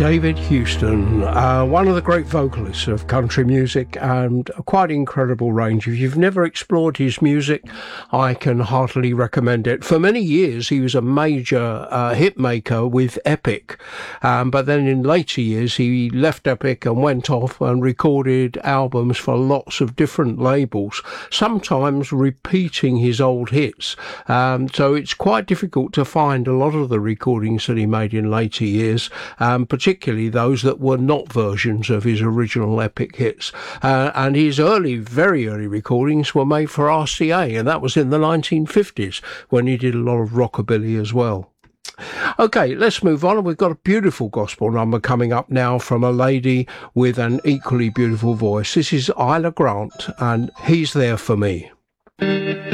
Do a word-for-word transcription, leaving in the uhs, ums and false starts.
David Houston, uh, one of the great vocalists of country music, and a quite incredible range. If you've never explored his music, I can heartily recommend it. For many years, he was a major uh, hit maker with Epic, um, but then in later years, he left Epic and went off and recorded albums for lots of different labels, sometimes repeating his old hits. Um, so it's quite difficult to find a lot of the recordings that he made in later years, um, particularly particularly those that were not versions of his original Epic hits. Uh, and his early, very early recordings were made for R C A, and that was in the nineteen fifties, when he did a lot of rockabilly as well. Okay, let's move on. We've got a beautiful gospel number coming up now from a lady with an equally beautiful voice. This is Isla Grant, and He's There For Me.